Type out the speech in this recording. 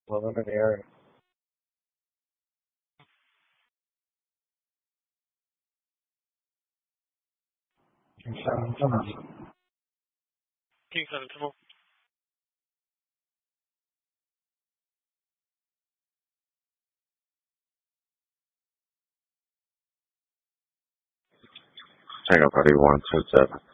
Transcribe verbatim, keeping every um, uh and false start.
preliminary. King seven Timber. King seven Timber. Tango thirty-one two seven.